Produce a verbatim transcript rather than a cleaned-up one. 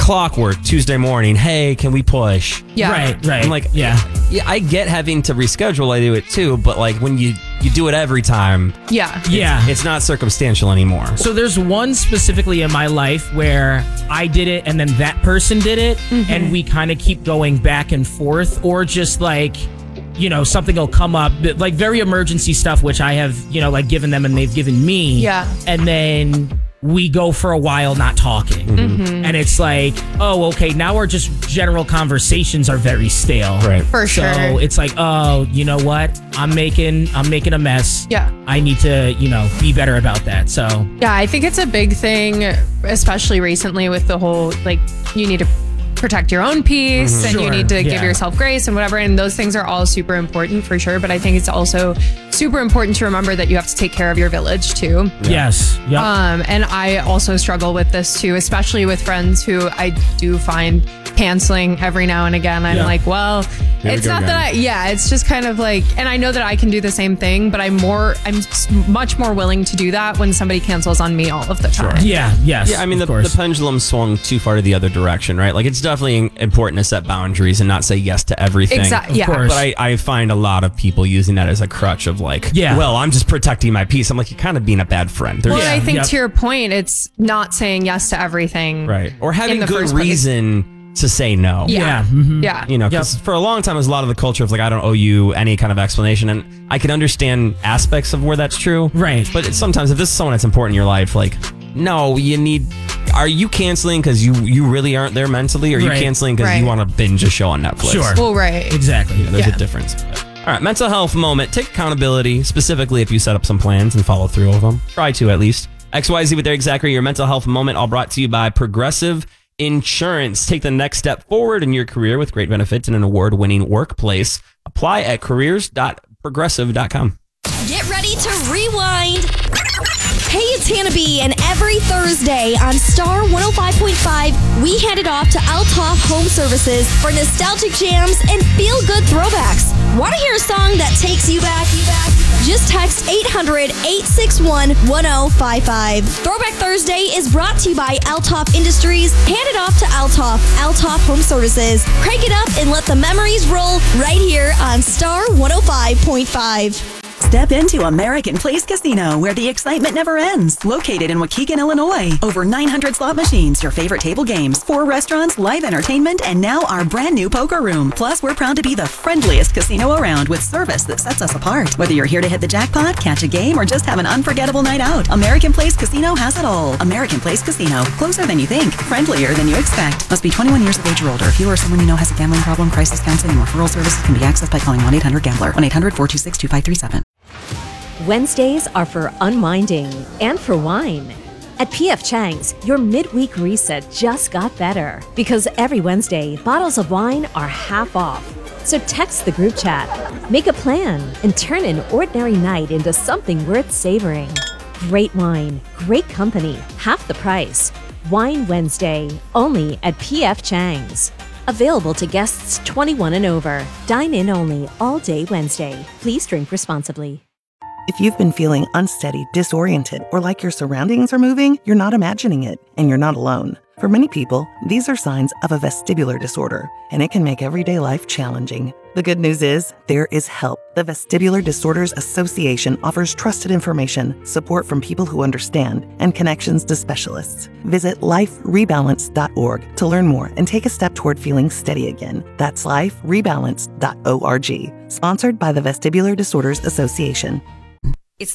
clockwork Tuesday morning. Hey, can we push? Yeah. Right, right. I'm like, yeah. Yeah, I get having to reschedule. I do it too. But like when you, you do it every time, Yeah. Yeah. it's not circumstantial anymore. So there's one specifically in my life where I did it and then that person did it, Mm-hmm. and we kind of keep going back and forth, or just like, you know, something will come up, like very emergency stuff, which I have, you know, like given them and they've given me. Yeah. And then we go for a while not talking. Mm-hmm. And it's like, oh, okay, now our just general conversations are very stale. Right. For So sure. it's like, oh, you know what? I'm making I'm making a mess. Yeah. I need to, you know, be better about that. So Yeah, I think it's a big thing, especially recently with the whole, like, you need to protect your own peace and you Sure, need to give yeah. yourself grace and whatever. And those things are all super important for sure. But I think it's also super important to remember that you have to take care of your village too. yes. Yep. Um, and I also struggle with this too, especially with friends who I do find canceling every now and again. I'm Yeah. like, well, we it's go not again. that I, yeah, it's just kind of like, and I know that I can do the same thing, but I'm more, I'm s- much more willing to do that when somebody cancels on me all of the time. yeah, yes. Yeah, I mean, the, of course. the pendulum swung too far to the other direction, right? Like, it's definitely important to set boundaries and not say yes to everything. Exactly. Yeah. course. But I, I find a lot of people using that as a crutch of like, Yeah. well, I'm just protecting my peace. I'm like, you're kind of being a bad friend. There's, Well, and I Yeah, think yep. to your point, it's not saying yes to everything. right. Or having the good first place. reason to say no. Yeah. Yeah. mhm. Yeah. You know, because for a long time, there's a lot of the culture of like, I don't owe you any kind of explanation. And I can understand aspects of where that's true. Right. But it's sometimes if this is someone that's important in your life, like, no, you need, are you canceling because you, you really aren't there mentally? Or are you Right. canceling because Right. you want to binge a show on Netflix? Sure. Well, right. Exactly. There's Yeah. a difference. All right, mental health moment. Take accountability, specifically if you set up some plans and follow through with them. Try to at least. X Y Z with Eric Zachary, your mental health moment, all brought to you by Progressive Insurance. Take the next step forward in your career with great benefits and an award-winning workplace. Apply at careers dot progressive dot com. Get ready to rewind. Hey, it's Hannah B, and every Thursday on Star one oh five point five, we hand it off to Althoff Home Services for nostalgic jams and feel-good throwbacks. Want to hear a song that takes you back? You back? Just text eight hundred, eight six one, one oh five five. Throwback Thursday is brought to you by Althoff Industries. Hand it off to Althoff, Althoff Home Services. Crank it up and let the memories roll right here on Star one oh five point five. Step into American Place Casino, where the excitement never ends. Located in Waukegan, Illinois. Over nine hundred slot machines, your favorite table games, four restaurants, live entertainment, and now our brand new poker room. Plus, we're proud to be the friendliest casino around with service that sets us apart. Whether you're here to hit the jackpot, catch a game, or just have an unforgettable night out, American Place Casino has it all. American Place Casino. Closer than you think. Friendlier than you expect. Must be twenty-one years of age or older. If you or someone you know has a gambling problem, crisis counseling, and referral services can be accessed by calling one eight hundred gambler. one eight hundred, four two six, two five three seven. Wednesdays are for unwinding and for wine. At P F Chang's, your midweek reset just got better because every Wednesday, bottles of wine are half off. So text the group chat, make a plan, and turn an ordinary night into something worth savoring. Great wine, great company, half the price. Wine Wednesday, only at P F Chang's. Available to guests twenty-one and over. Dine in only all day Wednesday. Please drink responsibly. If you've been feeling unsteady, disoriented, or like your surroundings are moving, you're not imagining it, and you're not alone. For many people, these are signs of a vestibular disorder, and it can make everyday life challenging. The good news is, there is help. The Vestibular Disorders Association offers trusted information, support from people who understand, and connections to specialists. Visit life rebalance dot org to learn more and take a step toward feeling steady again. That's life rebalance dot org. Sponsored by the Vestibular Disorders Association.